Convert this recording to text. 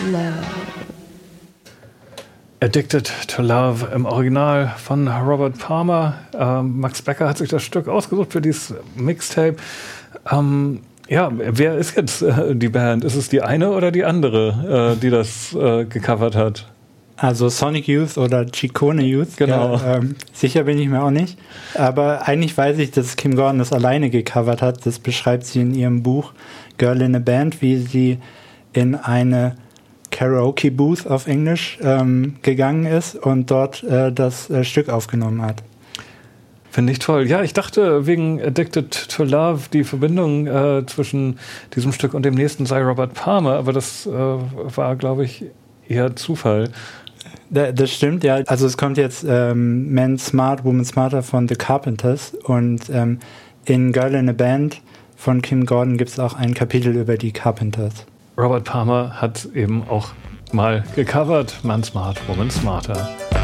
Love. Addicted to Love im Original von Robert Palmer. Max Becker hat sich das Stück ausgesucht für dieses Mixtape. Wer ist jetzt die Band? Ist es die eine oder die andere, die das gecovert hat? Also Sonic Youth oder Ciccone Youth. Genau. Ja, sicher bin ich mir auch nicht. Aber eigentlich weiß ich, dass Kim Gordon das alleine gecovert hat. Das beschreibt sie in ihrem Buch Girl in a Band, wie sie in eine Karaoke-Booth auf Englisch gegangen ist und dort das Stück aufgenommen hat. Finde ich toll. Ja, ich dachte wegen Addicted to Love die Verbindung zwischen diesem Stück und dem nächsten sei Robert Palmer, aber das war, glaube ich, eher Zufall. Das stimmt, ja. Also es kommt jetzt Man Smart, Woman Smarter von The Carpenters und in Girl in a Band von Kim Gordon gibt es auch ein Kapitel über die Carpenters. Robert Palmer hat eben auch mal gecovert Man Smart, Woman Smarter.